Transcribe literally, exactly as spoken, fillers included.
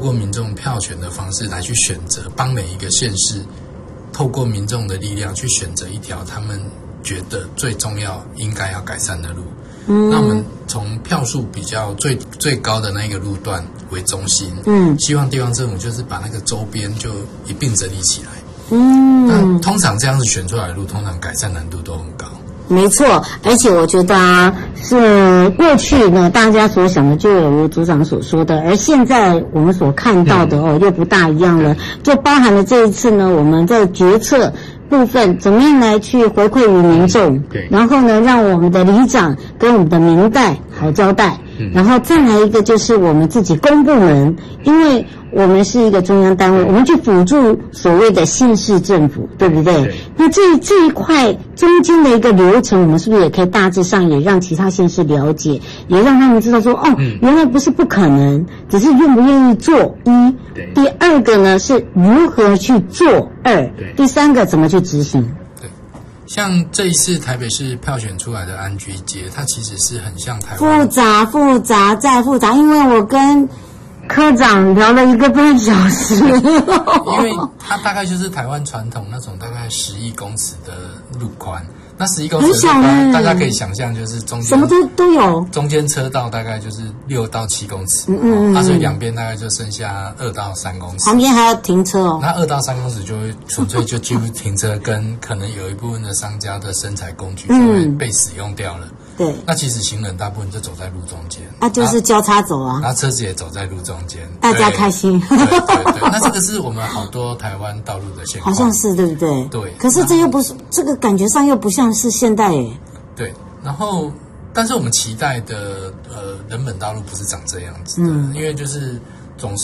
过民众票选的方式来去选择，帮每一个县市透过民众的力量去选择一条他们觉得最重要应该要改善的路。嗯，那我们从票数比较最最高的那个路段为中心，嗯，希望地方政府就是把那个周边就一并整理起来。嗯，那通常这样子选出来的路，通常改善难度都很高。 没错，而且我觉得啊，是过去呢大家所想的就有如组长所说的，而现在我们所看到的哦、嗯、又不大一样了，就包含了这一次呢我们在决策部分怎么样来去回馈于民众，对，然后呢让我们的里长跟我们的民代好交代，嗯，然后再来一个就是我们自己公部门，因为我们是一个中央单位，我们去辅助所谓的县市政府，对不对？对，那这这一块中间的一个流程，我们是不是也可以大致上也让其他县市了解，也让他们知道说，哦，嗯，原来不是不可能，只是愿不愿意做一。对，第二个呢是如何去做二，对，第三个怎么去执行。 对，像这一次台北市票选出来的安居街，它其实是很像台湾，复杂复杂再复杂，因为我跟科长聊了一个半小时， 因为它大概就是台湾传统那种大概十亿公尺的路宽，那十亿公尺的路宽，大家可以想象就是中间什么都都有， 中间车道大概就是六到七公尺，嗯嗯嗯，啊，所以两边大概就剩下二到三公尺， 旁边还要停车哦。 那二到三公尺就会纯粹就几乎停车，跟可能有一部分的商家的生产工具就会被使用掉了。 对， 那其实行人大部分就走在路中间， 啊，就是交叉走啊， 然后车子也走在路中间， 大家开心。 对对对，那这个是我们好多台湾道路的现况， 好像是对不对？ 对。 可是这又不是这个感觉上又不像是现代耶。 对，然后但是我们期待的呃人本道路不是长这样子的，嗯，因为就是总是。